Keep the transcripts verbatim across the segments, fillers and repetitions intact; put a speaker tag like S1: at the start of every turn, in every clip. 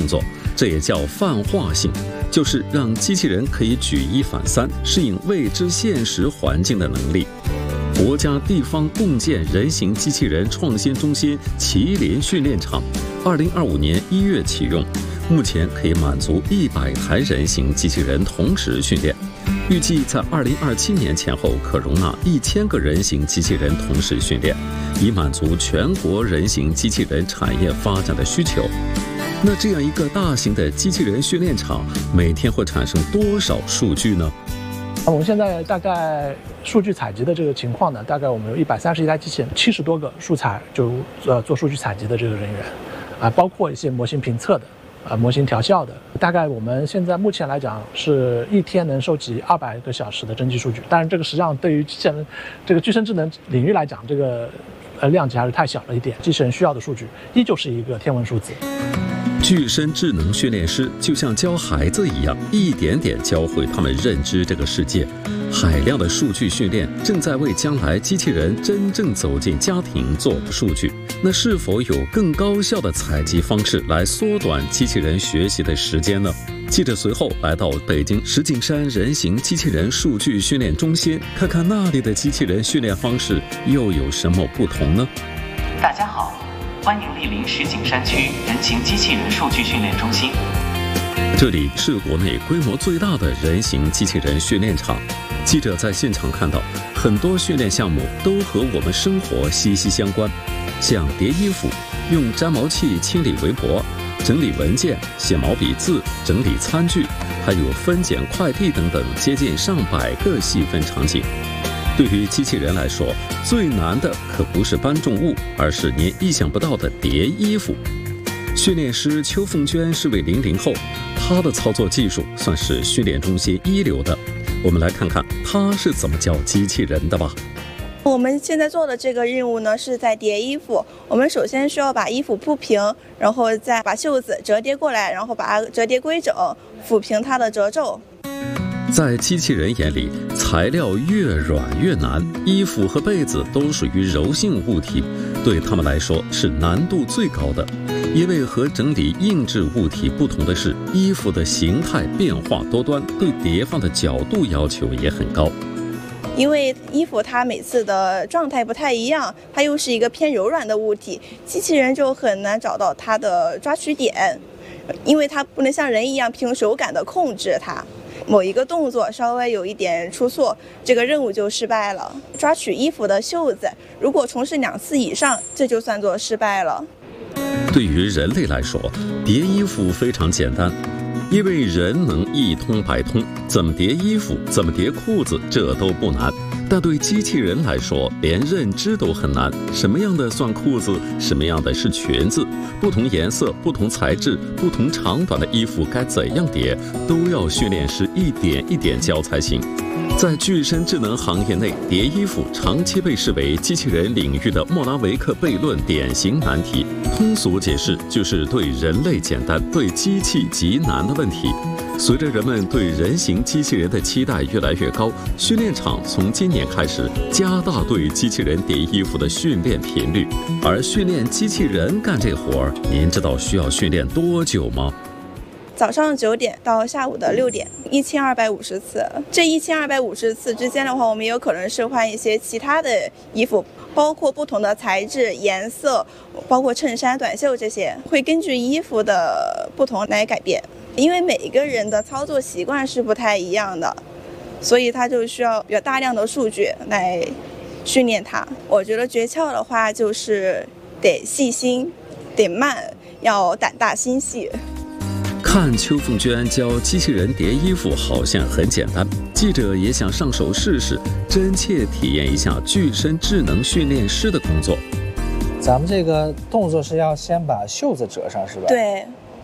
S1: 作，这也叫泛化性，就是让机器人可以举一反三，适应未知现实环境的能力。国家地方共建人形机器人创新中心麒麟训练场，二零二五年一月启用，目前可以满足一百台人形机器人同时训练。预计在二零二七年前后可容纳一千个人形机器人同时训练，以满足全国人形机器人产业发展的需求。那这样一个大型的机器人训练场，每天会产生多少数据呢？
S2: 我们现在大概数据采集的这个情况呢，大概我们有一百三十一台机器人，七十多个数采就呃做数据采集的这个人员，啊，包括一些模型评测的。呃，模型调校的，大概我们现在目前来讲是一天能收集二百个小时的真机数据，但是这个实际上对于机器人这个具身智能领域来讲，这个呃量级还是太小了一点，机器人需要的数据依旧是一个天文数字。
S1: 具身智能训练师就像教孩子一样，一点点教会他们认知这个世界。海量的数据训练正在为将来机器人真正走进家庭做数据。那是否有更高效的采集方式来缩短机器人学习的时间呢？记者随后来到北京石景山人形机器人数据训练中心，看看那里的机器人训练方式又有什么不同呢？
S3: 大家好，欢迎莅临石景山区人形机器人数据训练中心。
S1: 这里是国内规模最大的人形机器人训练场。记者在现场看到，很多训练项目都和我们生活息息相关，像叠衣服、用粘毛器清理围脖、整理文件、写毛笔字、整理餐具，还有分拣快递等等，接近上百个细分场景。对于机器人来说，最难的可不是搬重物，而是您意想不到的叠衣服。训练师邱凤娟是位零零后，她的操作技术算是训练中心一流的。我们来看看她是怎么教机器人的吧。
S4: 我们现在做的这个任务呢，是在叠衣服。我们首先需要把衣服铺平，然后再把袖子折叠过来，然后把它折叠规整，抚平它的褶皱。
S1: 在机器人眼里，材料越软越难，衣服和被子都属于柔性物体，对他们来说是难度最高的。因为和整理硬质物体不同的是，衣服的形态变化多端，对叠放的角度要求也很高。
S4: 因为衣服它每次的状态不太一样，它又是一个偏柔软的物体，机器人就很难找到它的抓取点，因为它不能像人一样凭手感的控制它。某一个动作稍微有一点出错，这个任务就失败了。抓取衣服的袖子，如果重试两次以上，这就算作失败了。
S1: 对于人类来说，叠衣服非常简单，因为人能一通百通，怎么叠衣服，怎么叠裤子，这都不难。但对机器人来说，连认知都很难。什么样的算裤子，什么样的是裙子，不同颜色、不同材质、不同长短的衣服该怎样叠，都要训练师一点一点教才行。在具身智能行业内，叠衣服长期被视为机器人领域的莫拉维克悖论典型难题。通俗解释就是对人类简单，对机器极难的问题。随着人们对人形机器人的期待越来越高，训练场从今年开始加大对机器人叠衣服的训练频率。而训练机器人干这活儿，您知道需要训练多久吗？
S4: 早上九点到下午的六点，一千二百五十次。这一千二百五十次之间的话，我们有可能是换一些其他的衣服，包括不同的材质、颜色，包括衬衫、短袖这些，会根据衣服的不同来改变。因为每一个人的操作习惯是不太一样的，所以它就需要比较大量的数据来训练它。我觉得诀窍的话就是得细心，得慢，要胆大心细。
S1: 看邱凤娟教机器人叠衣服好像很简单，记者也想上手试试，真切体验一下具身智能训练师的工作。
S5: 咱们这个动作是要先把袖子折上，是吧？
S4: 对。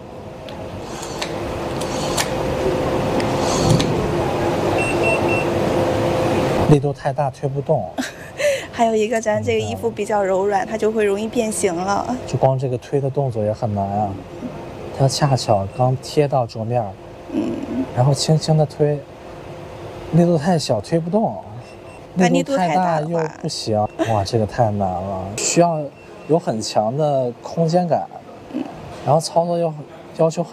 S5: 力度太大推不动。
S4: 还有一个，咱这个衣服比较柔软，它就会容易变形了。
S5: 就光这个推的动作也很难啊。它恰巧刚贴到桌面，嗯，然后轻轻的推，力度太小推不动，力度太大又不行，哇，这个太难了，需要有很强的空间感，嗯，然后操作又要求很